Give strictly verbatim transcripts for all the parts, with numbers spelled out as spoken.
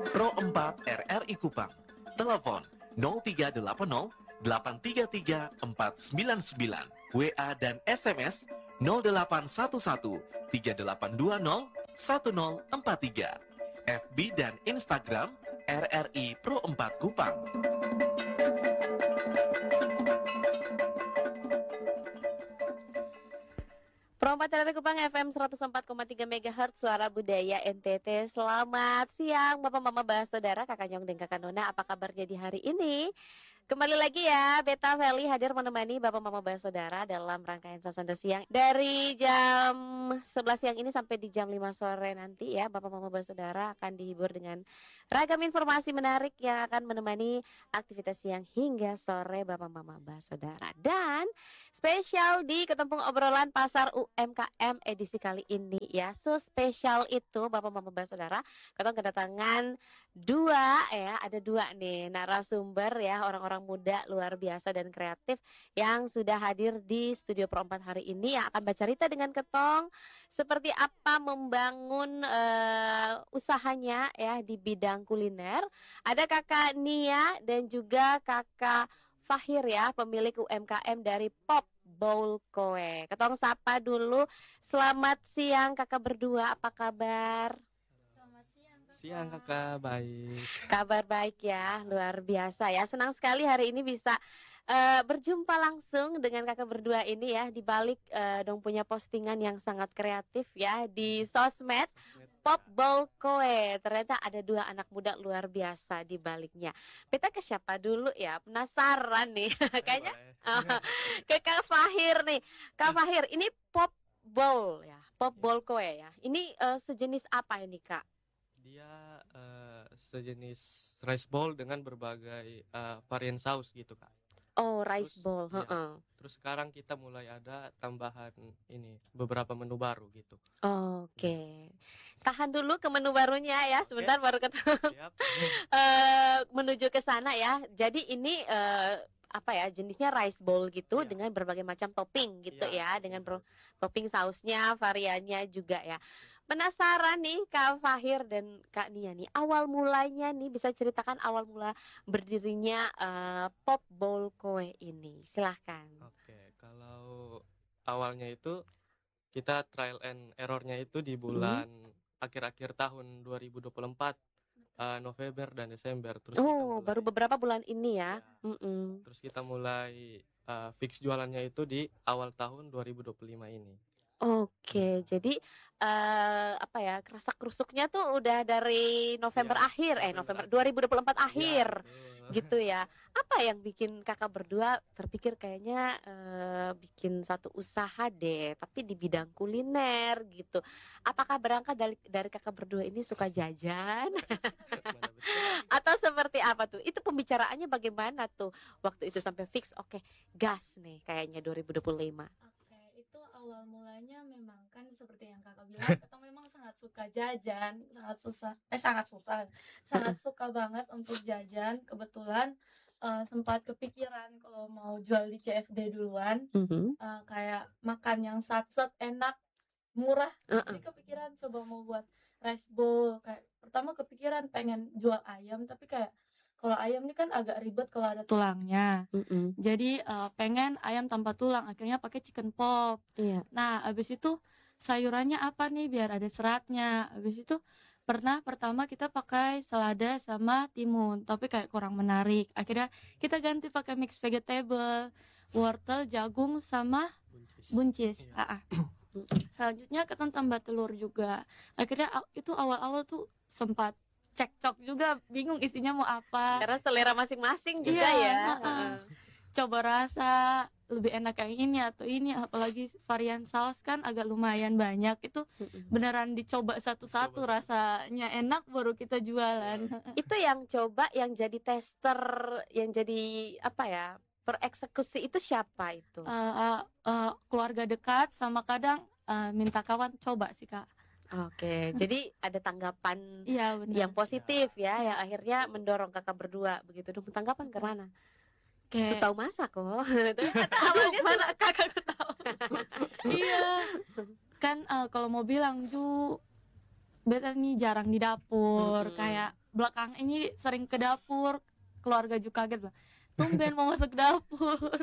Pro empat R R I Kupang. Telepon nol tiga delapan nol delapan tiga tiga empat sembilan sembilan. W A dan S M S nol delapan satu satu tiga delapan dua nol satu nol empat tiga. F B dan Instagram R R I Pro empat Kupang. Pro empat R R I Kupang F M seratus empat koma tiga megahertz Suara Budaya N T T. Selamat siang Bapak Mama Bah Saudara, Kakak Nyong dan Kakak Nona. Apa kabarnya di hari ini? Kembali lagi ya, Beta Feli hadir menemani Bapak Mama Bah Saudara dalam rangkaian Sasanda Siang dari jam sebelas siang ini sampai di jam lima sore nanti ya. Bapak Mama Bah Saudara akan dihibur dengan ragam informasi menarik yang akan menemani aktivitas siang hingga sore Bapak Mama Bah Saudara. Dan spesial di Ketempung Obrolan Pasar U M K M edisi kali ini ya. So spesial itu Bapak Mama Bah Saudara, kita kedatangan dua ya, ada dua nih narasumber ya, orang-orang muda luar biasa dan kreatif yang sudah hadir di studio Pro empat hari ini yang akan bercerita dengan ketong seperti apa membangun uh, usahanya ya di bidang kuliner. Ada Kakak Nia dan juga Kakak Fahir ya, pemilik U M K M dari Pop Bowl Koe. Ketong sapa dulu. Selamat siang Kakak berdua, apa kabar? Siang kakak, baik. Kabar baik ya, luar biasa ya. Senang sekali hari ini bisa uh, berjumpa langsung dengan kakak berdua ini ya. Di balik uh, dong punya postingan yang sangat kreatif ya di sosmed Pop Bowl Koe. Ternyata ada dua anak muda luar biasa di baliknya. Kita ke siapa dulu ya? Penasaran nih. Kayaknya uh, ke Kak Fahir nih. Kak Fahir, ini Pop Bowl ya, Pop Bowl Koe ya. Ini uh, sejenis apa ini Kak? Dia uh, sejenis rice bowl dengan berbagai uh, varian saus gitu kak. Oh, rice Terus, bowl. iya. Heeh. Terus sekarang kita mulai ada tambahan ini beberapa menu baru gitu. Oke, okay. Tahan dulu ke menu barunya ya, sebentar okay. Baru ketemu. Siap. uh, menuju ke sana ya. Jadi ini uh, apa ya, jenisnya rice bowl gitu yeah. Dengan berbagai macam topping gitu yeah. Ya, dengan bro, topping sausnya, variannya juga ya. Penasaran nih Kak Fahir dan Kak Nia nih, awal mulanya nih bisa ceritakan awal mula berdirinya uh, Pop Bowl Koe ini, silahkan. Oke, kalau awalnya itu kita trial and errornya itu di bulan mm-hmm. akhir-akhir tahun dua ribu dua puluh empat. Uh, November dan Desember. Terus oh, kita mulai, baru beberapa bulan ini ya. ya terus kita mulai uh, fix jualannya itu di awal tahun dua ribu dua puluh lima ini. Oke, jadi uh, apa ya, kerasak kerusuknya tuh udah dari November ya, akhir, eh November dua ribu dua puluh empat akhir, ya, gitu ya. Apa yang bikin kakak berdua terpikir kayaknya uh, bikin satu usaha deh, tapi di bidang kuliner gitu. Apakah berangkat dari dari kakak berdua ini suka jajan, atau seperti apa tuh? Itu pembicaraannya bagaimana tuh waktu itu sampai fix? Oke, gas nih kayaknya dua ribu dua puluh lima. Awal mulanya memang kan seperti yang kakak bilang, kita memang sangat suka jajan, sangat susah, eh sangat susah, sangat suka banget untuk jajan. Kebetulan uh, sempat kepikiran kalau mau jual di C F D duluan, uh, kayak makan yang sat-set enak, murah. Jadi kepikiran coba mau buat rice bowl. Kayak pertama kepikiran pengen jual ayam, tapi kayak kalau ayam ini kan agak ribet kalau ada tulangnya. Mm-mm. Jadi uh, pengen ayam tanpa tulang, akhirnya pakai chicken pop. Iya. Nah, abis itu sayurannya apa nih biar ada seratnya. Abis itu pernah pertama kita pakai selada sama timun, tapi kayak kurang menarik. Akhirnya kita ganti pakai mix vegetable, wortel, jagung sama buncis. buncis. Iya. Selanjutnya kita tambah telur juga. Akhirnya itu awal-awal tuh sempat cekcok juga, bingung isinya mau apa. Karena selera masing-masing juga iya, ya. Uh-uh. Coba rasa lebih enak yang ini atau ini, apalagi varian saus kan agak lumayan banyak. Itu beneran dicoba satu-satu, rasanya enak baru kita jualan. Itu yang coba, yang jadi tester, yang jadi apa ya, pereksekusi itu siapa itu? Uh, uh, uh, keluarga dekat sama kadang uh, minta kawan coba sih Kak. Oke, jadi ada tanggapan ya, yang positif ya, yang akhirnya mendorong kakak berdua begitu. Dong tanggapan kemana? Kayak so, tahu masak kok. Awalnya mana kakak tahu. Iya, kan uh, kalau mau bilang tuh beta nih jarang di dapur, mm-hmm. kayak belakang ini sering ke dapur, keluarga juga kaget lah. Tumben mau masuk dapur.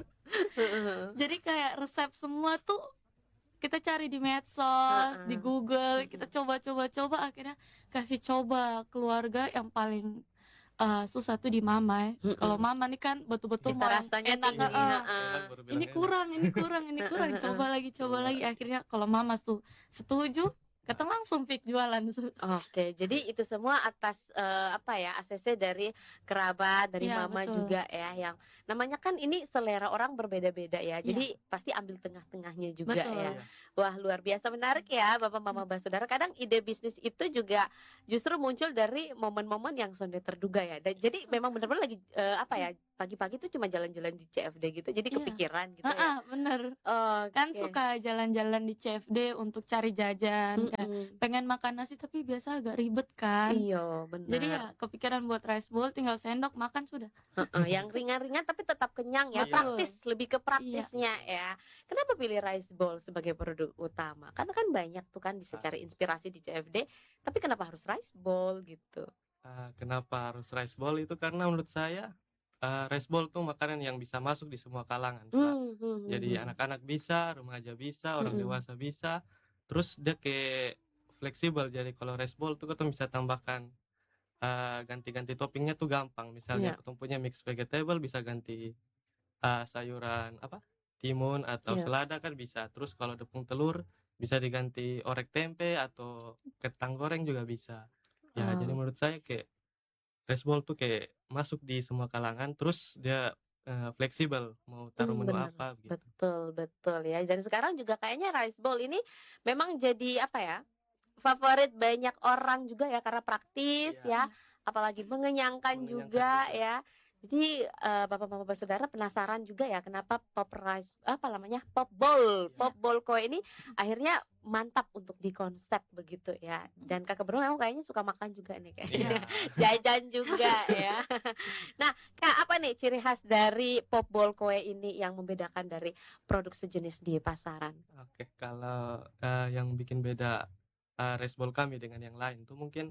Jadi kayak resep semua tuh kita cari di medsos, di Heeh. Google, kita coba-coba-coba akhirnya kasih coba keluarga yang paling eh, susah tuh di mama ya. Kalau Mm-mm. mama nih kan betul-betul Cita mau yang rasanya enak, tinggi. heeh. heeh. Enak baru bilang Ini enak. kurang, ini kurang, ini kurang, Heeh, coba heeh. lagi, coba Coba. lagi. Akhirnya kalau mama tuh setuju, kita langsung fix jualan. Oke, jadi itu semua atas eh, apa ya, A C C dari kerabat, dari Iya, mama betul. juga ya, yang namanya kan ini selera orang berbeda-beda ya. Iya. Jadi pasti ambil tengah-tengahnya juga Betul. ya. Iya. Wah, luar biasa menarik ya, Bapak Mama Basudara. Kadang ide bisnis itu juga justru muncul dari momen-momen yang sonde terduga ya. Dan jadi memang benar-benar lagi eh, apa ya, pagi-pagi tuh cuma jalan-jalan di C F D gitu. Jadi Iya. kepikiran gitu ya. Ah, bener. Kan Oke. suka jalan-jalan di C F D untuk cari jajan, kayak Mm-mm. pengen makan nasi tapi biasa agak ribet kan. Iya, benar. Jadi ya kepikiran buat rice bowl, tinggal sendok makan sudah. Heeh, yang ringan-ringan tapi tetap kenyang ya, Betul. praktis, lebih ke praktisnya ya. Kenapa pilih rice bowl sebagai produk utama? Karena kan banyak tuh kan bisa cari inspirasi di C F D, tapi kenapa harus rice bowl gitu? Ah, kenapa harus rice bowl itu karena menurut saya ah, rice bowl tuh makanan yang bisa masuk di semua kalangan, Kak. Hmm, hmm, Jadi hmm. anak-anak bisa, remaja bisa, orang Mm-mm. dewasa bisa. Terus dia kayak fleksibel. Jadi kalau rice bowl tuh kita bisa tambahkan ah, ganti-ganti toppingnya tuh gampang. Misalnya Iya. kita punya mix vegetable bisa ganti ah, sayuran apa? Timun atau Iya. selada kan bisa. Terus kalau tepung telur bisa diganti orek tempe atau kentang goreng juga bisa. Ya, jadi Oh. menurut saya kayak rice bowl tuh kayak masuk di semua kalangan. Terus dia eh, fleksibel mau taruh Hmm, menu bener. apa gitu. Betul, betul ya. Dan sekarang juga kayaknya rice bowl ini memang jadi apa ya? Favorit banyak orang juga ya karena praktis Iya. ya, apalagi mengenyangkan Mengenyangkan juga juga. ya. Jadi eh, Bapak-bapak saudara penasaran juga ya kenapa pop rice apa namanya pop bowl, Iya. pop bowl kue ini akhirnya mantap untuk dikonsep begitu ya. Dan Kakak Bro memang kayaknya suka makan juga nih kayaknya. Iya. Jajan juga ya. Nah, Kak, apa nih ciri khas dari pop bowl kue ini yang membedakan dari produk sejenis di pasaran? Oke, kalau eh, yang bikin beda eh, rice bowl kami dengan yang lain tuh mungkin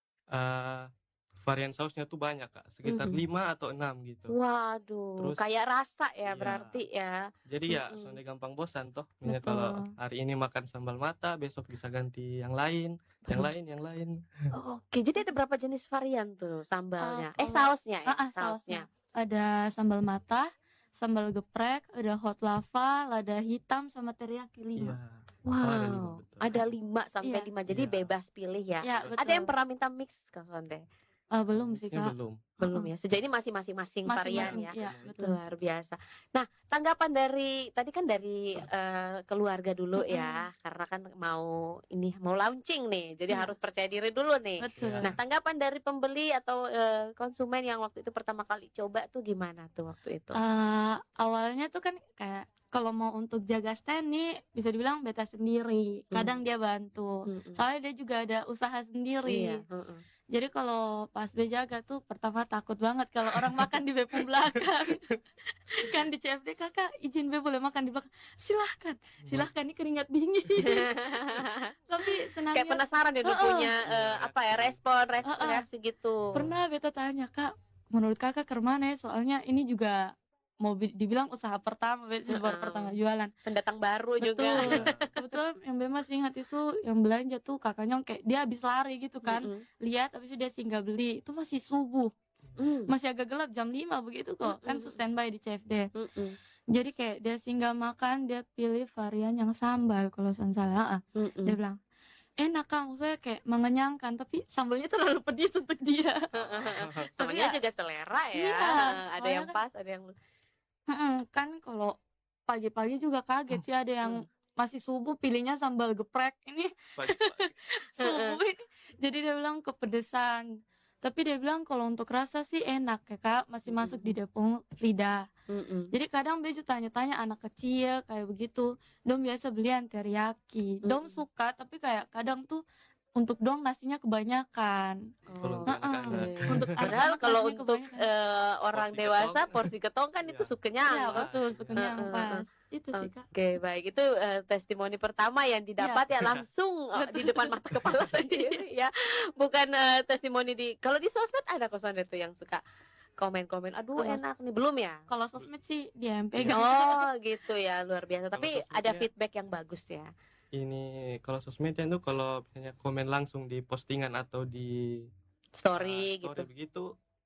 eh, varian sausnya tuh banyak, Kak. Sekitar Mhm. lima atau enam gitu. Waduh, Terus kayak rasa ya iya. berarti ya. Jadi ya Mm-mm. sonde gampang bosan toh. Misalnya kalau Betul. hari ini makan sambal mata, besok bisa ganti yang lain, yang Baru- lain, yang lain. Oke, jadi ada berapa jenis varian tuh sambalnya? Eh, eh, kalau- sausnya ya, Ah, ah, sausnya. Ada sambal mata, sambal geprek, ada hot lava, lada hitam sama teriyaki Iya. lima. Wow, Oh, ada lima, betul. ada lima sampai Iya. lima, jadi Iya. bebas pilih ya. Ya, Betul. Ada yang pernah minta mix Kak Sonde? Eh, belum sih Mixnya Kak. belum. Belum ya. Sejauh ini masih masing-masing varian Masing-masing, ya. iya, betul. Luar biasa. Nah, tanggapan dari tadi kan dari eh, keluarga dulu ya, karena kan mau ini mau launching nih, jadi Iya. harus percaya diri dulu nih. Betul. Iya. Nah, tanggapan dari pembeli atau eh, konsumen yang waktu itu pertama kali coba tuh gimana tuh waktu itu? Eh, awalnya tuh kan kayak kalau mau untuk jaga stand nih bisa dibilang beta sendiri. Kadang dia bantu. Mm-mm. Soalnya dia juga ada usaha sendiri. Iya, heeh. Jadi kalau pas B jaga tuh pertama takut banget kalau orang makan di bepom belakang. Kan di C F D kakak izin B boleh makan di belakang. Silahkan, silahkan ini keringat dingin. Tapi senangnya Kayak penasaran dia udah Heeh. punya eh, Iya, apa ya respon, reaksi, Heeh. reaksi gitu. pernah beta tanya kak, menurut kakak kemana ya? Soalnya ini juga mau bi- dibilang usaha pertama, beta baru Heeh. pertama jualan. Pendatang baru Betul. juga. Kebetulan yang B masih ingat itu yang belanja tuh kakaknya kayak dia habis lari gitu kan. Mm-mm. Lihat habis itu dia singgah beli. Itu masih subuh. Mm. Masih agak gelap jam lima begitu kok. Kan Mm-mm. standby di C F D. Mm-mm. Jadi kayak dia singgah makan, dia pilih varian yang sambal kalau saya salah. Ah, Mm-mm. dia bilang, enak Kang, saya kayak mengenyangkan tapi sambalnya terlalu pedis untuk dia. Tapi Namanya ya- juga selera ya. Iya, Ada soalnya yang kan- pas, ada yang Mm-mm, kan kalau pagi-pagi juga kaget sih ada yang masih subuh pilihnya sambal geprek ini Pagi-pagi. subuh ini. Jadi dia bilang kepedesan. Tapi dia bilang kalau untuk rasa sih enak ya kak, masih masuk di depong lidah. Mm-mm. Jadi kadang Beju tanya-tanya anak kecil kayak begitu, dong biasa belian teriyaki. Dong Mm-mm. suka tapi kayak kadang tuh untuk dong nasinya kebanyakan. Kalau Oh, untuk Heeh. anak-anak. oke. Untuk Padahal anak-anak kalau nasinya untuk kebanyakan. eh, orang Porsi dewasa ketong. porsi ketong kan itu Iya. sukanya Iya apa? betul, sukanya yang Heeh, pas. Itu sih Kak. Oke, baik. Itu eh, testimoni pertama yang didapat ya langsung eh, di depan mata kepala sendiri ya. Bukan eh, testimoni di kalau di sosmed ada kok soalnya tuh yang suka komen-komen, aduh Kalau enak nih, belum ya? kalau sosmed sih dia yang Iya. pegang. Oh, gitu ya, luar biasa. Kalau Tapi sosmed ada ya- feedback yang bagus ya. Ini kalau sosmednya itu kalau misalnya komen langsung di postingan atau di Story uh, gitu. story begitu,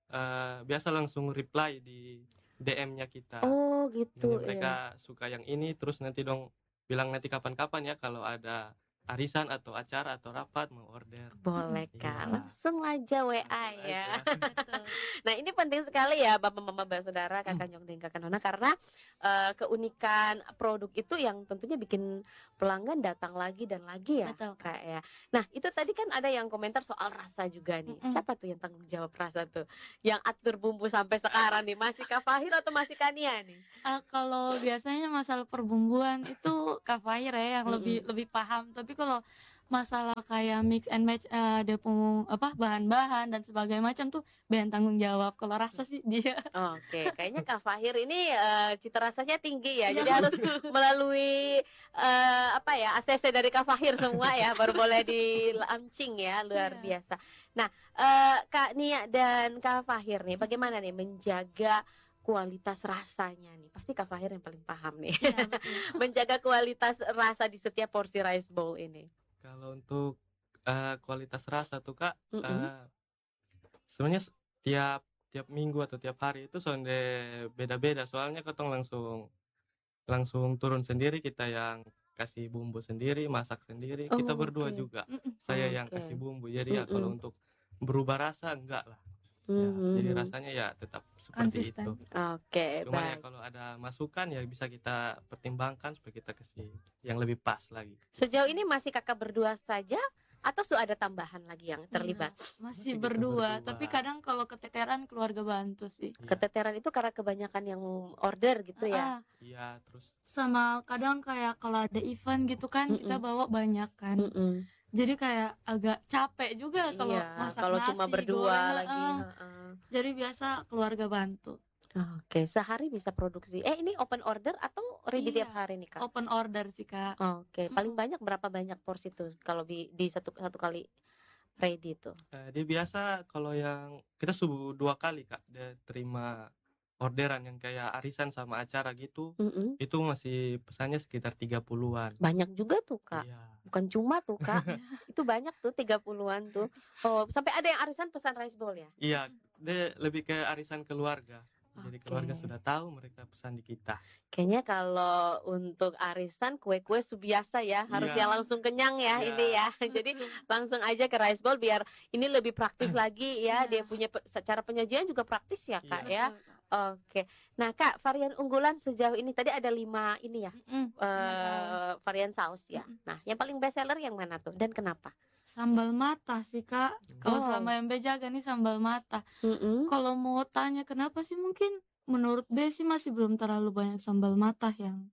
uh, biasa langsung reply di D M-nya kita. Oh, Jadi gitu mereka ya. suka yang ini, terus nanti dong bilang nanti kapan-kapan ya kalau ada arisan atau acara atau rapat mau order. Boleh Kak, Iya. langsung aja W A Langsung ya. aja. Betul. Nah, ini penting sekali ya Bapak Mama Saudara, Kakak Nyong dan Kakak Nona, karena eh, keunikan produk itu yang tentunya bikin pelanggan datang lagi dan lagi ya, Betul, Kak. Kak ya. Nah, itu tadi kan ada yang komentar soal rasa juga nih. Mm-mm. Siapa tuh yang tanggung jawab rasa tuh? Yang atur bumbu sampai sekarang nih, masih Kak Fahir atau masih Kania nih? Ah, kalau biasanya masalah perbumbuan itu Kak Fahir ya yang Mm-mm. lebih lebih paham. Tapi kalau masalah kayak mix and match eh, ada peng- apa bahan-bahan dan sebagainya macam tuh Ben tanggung jawab. Kalau rasa sih dia. Oke, kayaknya Kak Fahir ini eh, cita rasanya tinggi ya, Iya, jadi harus melalui eh, apa ya, A C C dari Kak Fahir semua ya, baru boleh di launching ya, luar Iya. biasa. Nah, eh, Kak Nia dan Kak Fahir nih, bagaimana nih menjaga kualitas rasanya nih? Pasti Kak Fahir yang paling paham nih, Iya, betul. menjaga kualitas rasa di setiap porsi rice bowl ini. Kalau untuk uh, kualitas rasa tuh Kak, Mm-mm. uh, sebenarnya s- tiap tiap minggu atau tiap hari itu sonde beda-beda. Soalnya ketong langsung langsung turun sendiri, kita yang kasih bumbu sendiri, masak sendiri. Oh, Kita berdua oke. juga. Mm-mm. Saya yang Oke. kasih bumbu. Jadi ya kalau Mm-mm. untuk berubah rasa enggak lah. Ya, jadi Mhm. rasanya ya tetap seperti Konsisten. itu. Oke, Cuma ya baik. kalau ada masukan ya bisa kita pertimbangkan supaya kita kasih yang lebih pas lagi. Sejauh ini masih Kakak berdua saja atau sudah ada tambahan lagi yang terlibat? Enggak, Masih masih kita berdua, berdua. tapi kadang kalau keteteran keluarga bantu sih. Iya, Keteteran itu karena kebanyakan yang order gitu ya. Ah, iya, terus sama kadang kayak kalau ada event gitu kan kita Mm-mm. bawa banyak kan. Mm-mm. Jadi kayak agak capek juga kalau Iya, masak kalau cuma nasi, berdua goreng, lagi. heeh. heeh. Jadi biasa keluarga bantu. Oke, sehari bisa produksi. Eh, ini open order atau ready Iya, tiap hari nih, Kak? open order sih Kak. Oke, paling Mm-mm. banyak berapa banyak porsi tuh kalau di, di satu satu kali ready tuh? eh, dia biasa kalau yang kita subuh dua kali Kak, dia terima orderan yang kayak arisan sama acara gitu, Mm-mm. itu masih pesannya sekitar tiga puluhan. Banyak juga tuh, Kak. Iya. Bukan cuma tuh, Kak. Itu banyak tuh tiga puluhan tuh. Oh, sampai ada yang arisan pesan rice bowl ya? Iya, dia lebih ke arisan keluarga. Jadi keluarga Oke. sudah tahu, mereka pesan di kita. Kayaknya kalau untuk arisan kue-kue biasa ya, harus Iya. yang langsung kenyang ya Iya. ini ya. Jadi langsung aja ke rice bowl biar ini lebih praktis lagi ya. Iya. Dia punya pe- secara penyajian juga praktis ya, Kak Iya. ya. Betul, Kak. Oke. Nah, Kak, varian unggulan sejauh ini tadi ada lima ini ya. Mm-mm, eh, sama saus. varian saus ya. Mm-mm. Nah, yang paling best seller yang mana tuh dan kenapa? Sambal mata sih Kak. Kalau Oh. selama yang B jaga nih sambal mata. Mm-mm. Kalau mau tanya kenapa sih mungkin menurut B sih masih belum terlalu banyak sambal mata yang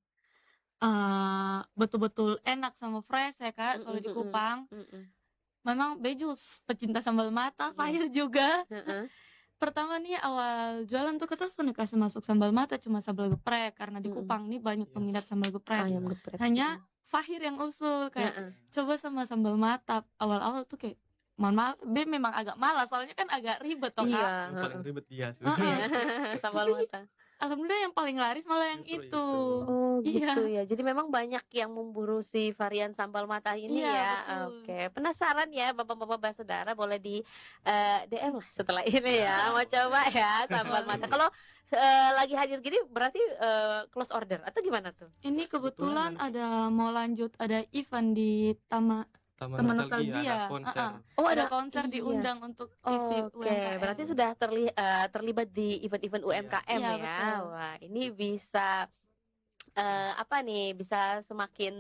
eh, betul-betul enak sama fresh ya Kak. Kalau di Mm-mm, mm-mm. Kupang Mm-mm. memang B jus pecinta sambal mata, Iya. Fahir juga. Heeh. Pertama nih awal jualan tuh kita sudah kasih masuk sambal mata cuma sambal geprek karena di Mm-mm. Kupang nih banyak Iya. peminat sambal geprek. Ayam geprek. Hanya Fahir yang usul kayak Heeh. coba sama sambal mata. Awal-awal tuh kayak mohon maaf, B memang agak malas soalnya kan agak ribet toh Kak. Iya. Yang paling ribet dia sih. Heeh. Sambal Tapi mata. Alhamdulillah yang paling laris malah yang Justru itu. itu. Oh Iya. gitu ya. Jadi memang banyak yang memburu si varian sambal mata ini Iya, ya. betul. Oke, penasaran ya Bapak-bapak saudara boleh di eh, D M lah setelah ini ya. Mau coba ya sambal mata. Kalau eh, lagi hadir gini berarti eh, close order atau gimana tuh? Ini kebetulan Kebetulan ada mau lanjut ada event di Tama Taman Taman Nostalgia, Nostalgia. ada konser. Uh-uh. Oh ada ada konser iya. diundang untuk isi Oke, U M K M. berarti sudah terli, eh, terlibat di event-event U M K M Iya, ya. betul. Wah, ini bisa eh, apa nih? Bisa semakin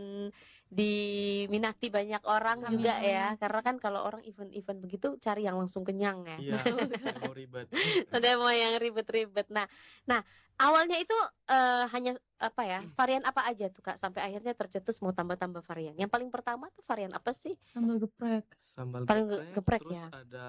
diminati banyak orang Amin, juga amin. ya. Karena kan kalau orang event-event begitu cari yang langsung kenyang ya. Iya, Betul. nggak mau ribet. Udah mau yang ribet-ribet. Nah, nah awalnya itu eh, hanya apa ya? Varian apa aja tuh Kak sampai akhirnya tercetus mau tambah-tambah varian. Yang paling pertama tuh varian apa sih? Sambal geprek. Sambal Paling ge- geprek terus ya. ada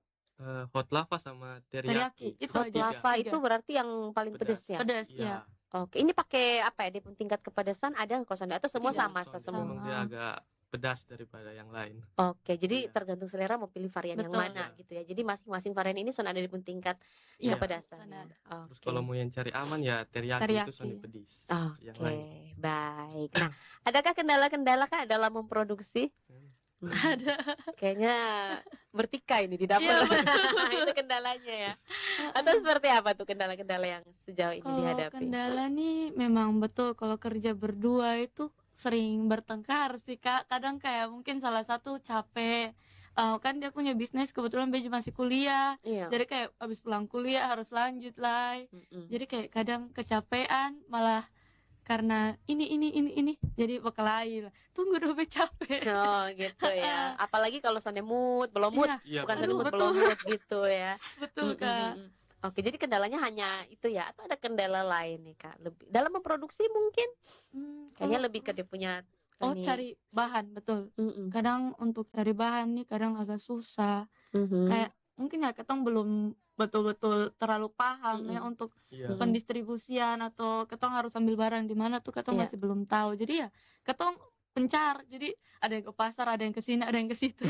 eh, hot lava sama Teriyaki. teriyaki. Itu Hot aja. lava Tiga. itu berarti yang paling pedes, ya. Pedas Iya. ya. Oke, ini pakai apa ya? Dia pun tingkat kepedesan ada nggak Sonde atau semua Tidak, sama Sonde semua? memang sama. dia agak pedas daripada yang lain. Oke, jadi Iya. tergantung selera mau pilih varian yang Betul. mana Iya. gitu ya. Jadi masing-masing varian ini Son ada di pun tingkat Iya, kepedasannya. Son Terus Oke. kalau mau yang cari aman ya teriyaki, itu Teriyaki. Sonde pedis. Yang Oke, lain. baik. Nah, adakah kendala-kendala Kak dalam memproduksi? Hmm. Hmm, Ada. kayaknya bertikai nih di dapur. Iya, betul. Itu kendalanya ya. Atau seperti apa tuh kendala-kendala yang sejauh ini Kalau dihadapi? kendala nih memang betul kalau kerja berdua itu sering bertengkar sih Kak. Kadang kayak mungkin salah satu capek. Eh, kan dia punya bisnis, kebetulan Beju masih kuliah. Iya. Jadi kayak habis pulang kuliah harus lanjut lah. Mm-mm. Jadi kayak kadang kecapean malah karena ini ini ini ini jadi berkelahi lah. Tunggu udah capek. Oh gitu ya. Apalagi kalau Sonde mood, belum mood, Iya, Iya, bukan Sonde aduh, mood, betul. belum mood gitu ya. betul Mm, mm, Kak. mm, mm. Oke, jadi kendalanya hanya itu ya, atau ada kendala lain nih Kak? Lebih dalam memproduksi mungkin Hmm, kayaknya kalau- lebih ke dia punya Oh, ini. cari bahan, betul. Mm-mm. Kadang untuk cari bahan nih kadang agak susah. Mhm. Kayak mungkin ya ketong belum betul-betul terlalu paham ya Mm-mm. untuk Iya. Mm-mm. pendistribusian atau ketong harus ambil barang di mana tuh ketong Iya. masih belum tahu. Jadi ya ketong pencar. Jadi ada yang ke pasar, ada yang ke sini, ada yang ke situ.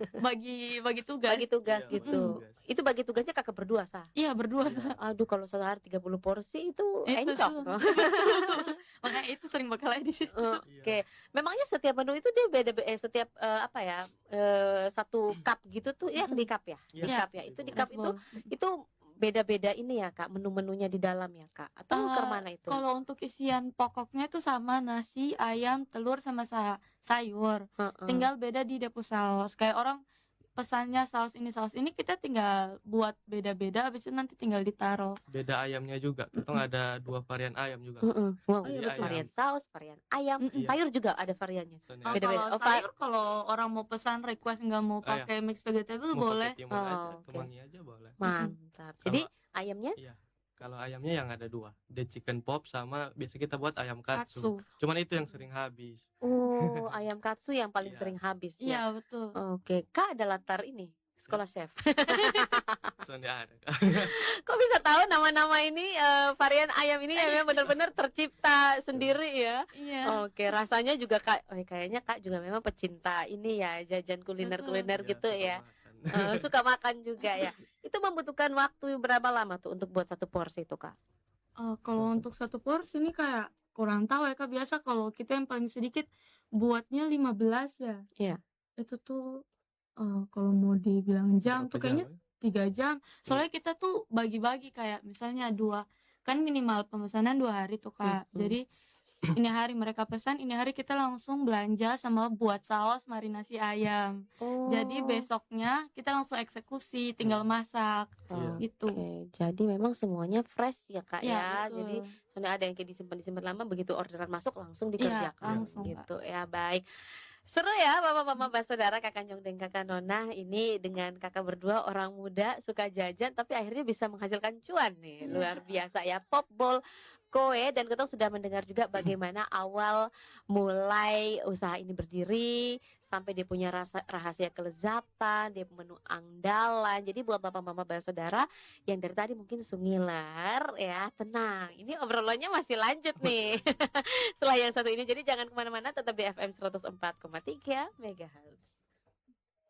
Bagi bagi tugas. Bagi tugas Iya, gitu. bagi tugas. Itu bagi tugasnya Kakak berdua sah. Iya, berdua. Iya. Aduh, kalau sehari tiga puluh porsi itu Itu encok tuh. tuh. Makanya itu sering berkelahi di situ. Oke, memangnya setiap menu itu dia beda eh, setiap eh, apa ya eh, satu cup gitu tuh ya Mm-mm. di cup ya, di Iya, cup ya. Itu di di cup itu itu beda-beda ini ya Kak, menu-menunya di dalam ya Kak, atau Eh, ke mana itu? Kalau untuk isian pokoknya itu sama nasi, ayam, telur sama sa- sayur. Heeh. Tinggal beda di dapur saus. Kayak orang pesannya saus ini saus ini kita tinggal buat beda-beda habis itu nanti tinggal ditaruh. Beda ayamnya juga. Ketong ada dua varian ayam juga. Heeh. Wow, Oh, iya, Jadi betul. varian ayam saus, varian ayam, Mm-mm. sayur juga ada variannya. Sonde Oh, Beda-beda. kalau Oh, Pak. sayur kalau orang mau pesan request nggak mau Oh, iya. pakai mixed vegetable mau boleh. pakai timun aja, Oh, oke. kemangi aja boleh. Mantap. Kalau- Jadi ayamnya Iya. Kalau ayamnya yang ada dua, the chicken pop sama biasa kita buat ayam katsu. Katsu. Cuman itu yang sering habis. oh, ayam katsu yang paling Iya. sering habis ya. Iya, betul. Oke, Kak ada latar ini sekolah chef. Sonde ada. Kok bisa tahu nama-nama ini eh, varian ayam ini yang memang benar-benar tercipta sendiri ya? Iya. Oke, rasanya juga Kak, oh, kayaknya Kak juga memang pecinta ini ya, jajan kuliner-kuliner Iya, gitu suka ya. makan. Eh, suka makan juga ya. Itu membutuhkan waktu berapa lama tuh untuk buat satu porsi itu Kak? Eh, kalau untuk satu porsi ini kayak kurang tahu ya Kak, biasa kalau kita yang paling sedikit buatnya lima belas ya. Iya. Itu tuh eh, kalau mau dibilang jam Berapa tuh kayaknya jam, ya? tiga jam. Soalnya kita tuh bagi-bagi kayak misalnya dua, kan minimal pemesanan dua hari tuh Kak. Mm-mm. Jadi ini hari mereka pesan, ini hari kita langsung belanja sama buat saus marinasi ayam. Jadi Oh, besoknya kita langsung eksekusi, tinggal masak Iya. gitu. oke. Jadi memang semuanya fresh ya Kak Iya, ya. betul. Jadi soalnya ada yang kayak disimpan-disimpan lama, begitu orderan masuk langsung Iya, dikerjakan langsung, Kak. gitu ya. Baik. Seru ya Bapak-bapak, Mbak Saudara, Kakak Nyong dan Kakak Nona. Ini dengan Kakak berdua orang muda suka jajan tapi akhirnya bisa menghasilkan cuan nih. Iya. Luar biasa ya. Popbol Koe, dan kita sudah mendengar juga bagaimana awal mulai usaha ini berdiri sampai dia punya rasa rahasia kelezatan, dia menu andalan. Jadi buat bapak-bapak Mbak Saudara yang dari tadi mungkin sungiler ya, tenang. Ini obrolannya masih lanjut nih. Setelah yang satu ini, jadi jangan kemana-mana, tetap di F M seratus empat koma tiga megahertz.